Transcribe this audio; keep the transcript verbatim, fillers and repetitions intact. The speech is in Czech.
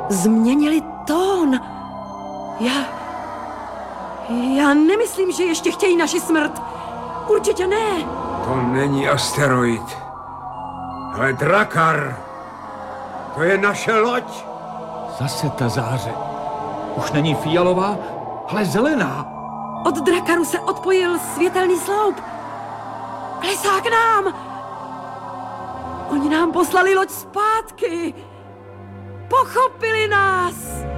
změnili tón. Já... Já nemyslím, že ještě chtějí naši smrt. Určitě ne. To není asteroid. Ale Drakar. To je naše loď. Zase ta záře. Už není fialová, ale zelená. Od Drakaru se odpojil světelný sloup. Klesá k nám. Oni nám poslali loď zpátky. Pochopili nás.